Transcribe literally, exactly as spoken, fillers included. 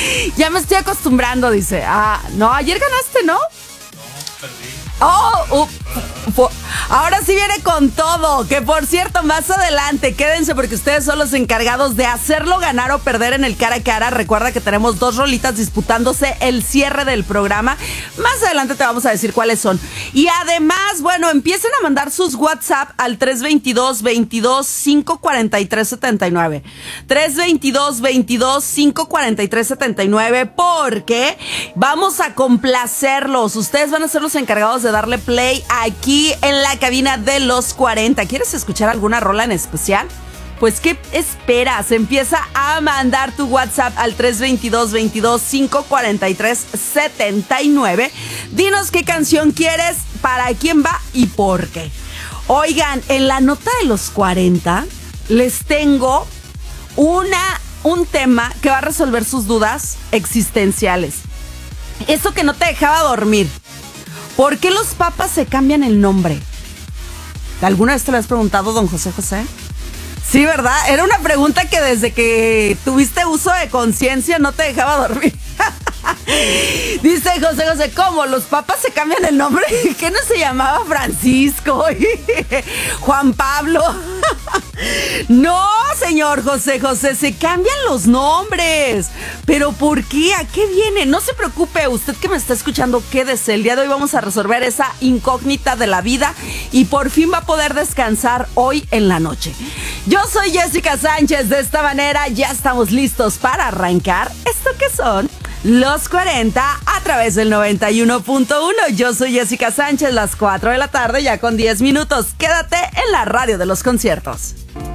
Ya me estoy acostumbrando, dice. Ah, no, ayer ganaste, ¿no? No, perdí. Oh, uh, uh, ahora sí viene con todo. Que por cierto, más adelante, quédense porque ustedes son los encargados de hacerlo ganar o perder en el cara a cara. Recuerda que tenemos dos rolitas disputándose el cierre del programa. Más adelante te vamos a decir cuáles son. Y además, bueno, empiecen a mandar sus WhatsApp al tres veintidós, veintidós, cinco cuarenta y tres setenta y nueve. tres veintidós, veintidós, cinco cuarenta y tres setenta y nueve, porque vamos a complacerlos. Ustedes van a ser los encargados de darle play aquí en la cabina de los cuarenta. ¿Quieres escuchar alguna rola en especial? Pues, ¿qué esperas? Empieza a mandar tu WhatsApp al tres veintidós, veintidós, cinco cuarenta y tres setenta y nueve. Dinos qué canción quieres, para quién va y por qué. Oigan, en la nota de los cuarenta les tengo una, un tema que va a resolver sus dudas existenciales. Eso que no te dejaba dormir. ¿Por qué los papas se cambian el nombre? ¿Alguna vez te lo has preguntado, don José José? Sí, ¿verdad? Era una pregunta que desde que tuviste uso de conciencia no te dejaba dormir. Dice José José, ¿cómo? ¿Los papas se cambian el nombre? ¿Qué no se llamaba Francisco? Juan Pablo. No, señor José José, se cambian los nombres. ¿Pero por qué? ¿A qué viene? No se preocupe, usted que me está escuchando, quédese. El día de hoy vamos a resolver esa incógnita de la vida y por fin va a poder descansar hoy en la noche. Yo soy Jessica Sánchez. De esta manera ya estamos listos para arrancar esto que son los cuarenta a través del noventa y uno punto uno. Yo soy Jessica Sánchez, las cuatro de la tarde ya con diez minutos. Quédate en la radio de los conciertos.